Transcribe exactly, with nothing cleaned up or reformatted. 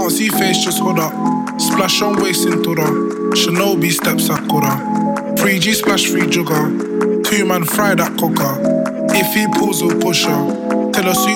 Can't see face, just hold up. Splash on waist into the Shinobi steps Sakura. three G splash, three jugger. Two man fry that cocker. If he pulls, he'll push her. Tell us who